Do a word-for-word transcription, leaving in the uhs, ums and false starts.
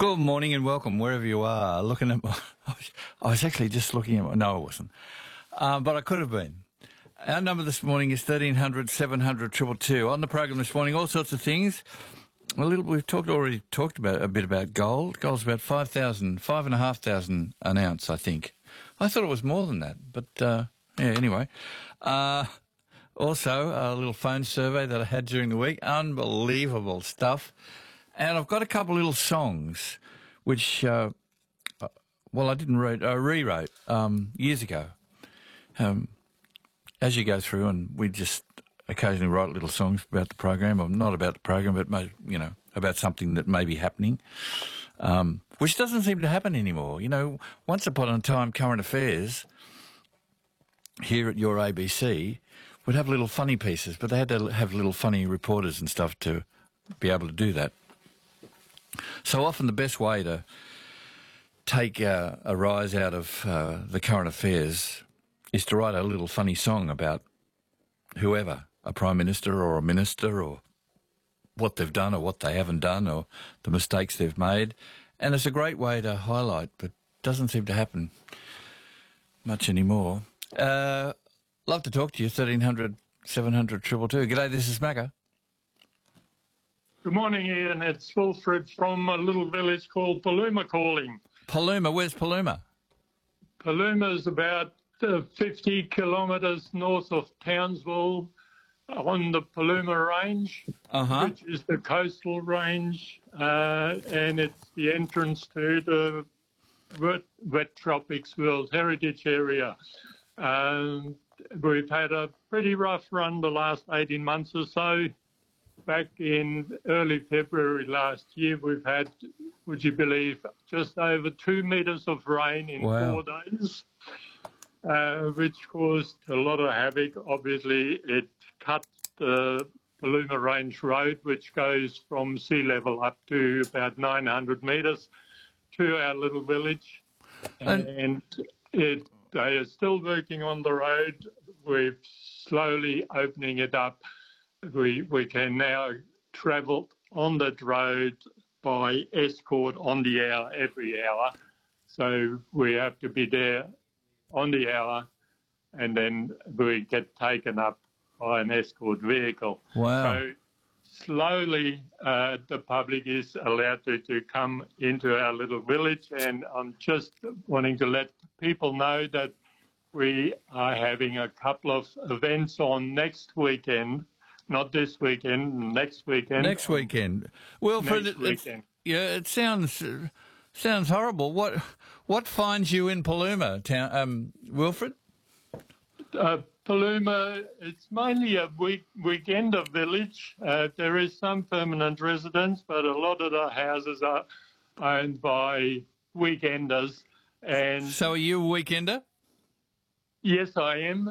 Good morning and welcome wherever you are. Looking at, my, I was actually just looking at. My, no, I wasn't, um, but I could have been. Our number this morning is thirteen hundred, seven hundred, two two two. On the program this morning, all sorts of things. A little, we've talked already talked about a bit about gold. Gold's about five thousand, five and a half thousand an ounce, I think. I thought it was more than that, but uh, yeah. Anyway, uh, also a little phone survey that I had during the week. Unbelievable stuff. And I've got a couple of little songs, which, uh, well, I didn't write, I rewrote um, years ago. Um, as you go through, and we just occasionally write little songs about the program, or not about the program, but mo- you know, about something that may be happening, um, which doesn't seem to happen anymore. You know, once upon a time, current affairs here at your A B C would have little funny pieces, but they had to have little funny reporters and stuff to be able to do that. So often the best way to take uh, a rise out of uh, the current affairs is to write a little funny song about whoever, a prime minister or a minister, or what they've done or what they haven't done, or the mistakes they've made. And it's a great way to highlight, but doesn't seem to happen much anymore. Uh, love to talk to you, thirteen hundred, seven hundred, two two two. G'day, this is Macca. Good morning, Ian. It's Wilfred from a little village called Paluma calling. Paluma, where's Paluma? Paluma is about uh, fifty kilometres north of Townsville on the Paluma Range, uh-huh. which is the coastal range, uh, and it's the entrance to the Wet, Wet Tropics World Heritage Area. Um, we've had a pretty rough run the last eighteen months or so. Back in early February last year, we've had, would you believe, just over two metres of rain in wow. four days, uh, which caused a lot of havoc. Obviously, it cut the Paluma Range Road, which goes from sea level up to about nine hundred metres to our little village. And, and it, they are still working on the road. We're slowly opening it up. We we can now travel on that road by escort on the hour every hour. So we have to be there on the hour, and then we get taken up by an escort vehicle. Wow. So slowly uh, the public is allowed to, to come into our little village, and I'm just wanting to let people know that we are having a couple of events on next weekend. Not this weekend, next weekend. Next weekend. Well, next for the, weekend. Yeah, it sounds uh, sounds horrible. What what finds you in Paluma, town, um, Wilfred? Uh, Paluma, it's mainly a week weekender village. Uh, there is some permanent residents, but a lot of the houses are owned by weekenders. And so, are you a weekender? Yes, I am.